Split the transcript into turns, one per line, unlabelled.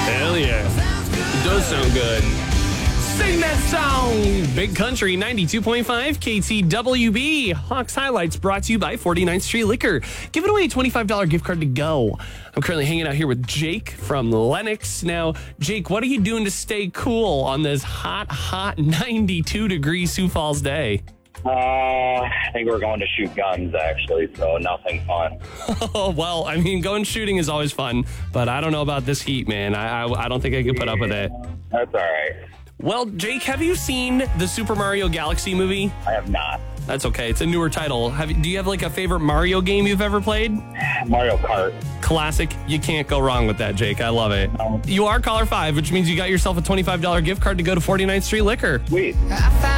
Hell yeah. It does sound good. Sing that song! Big Country 92.5 KTWB. Hawks Highlights brought to you by 49th Street Liquor. Giving away a $25 gift card to go. I'm currently hanging out here with Jake from Lennox. Now, Jake, what are you doing to stay cool on this hot 92-degree Sioux Falls day?
I think we're going to shoot guns, actually, so nothing fun.
Oh, well, I mean, going shooting is always fun, but I don't know about this heat, man. I don't think I can put up with it.
That's all right.
Well, Jake, have you seen the Super Mario Galaxy movie?
I have not.
That's okay. It's a newer title. Do you have like a favorite Mario game you've ever played?
Mario Kart.
Classic. You can't go wrong with that, Jake. I love it. You are caller 5, which means you got yourself a $25 gift card to go to 49th Street Liquor.
Sweet.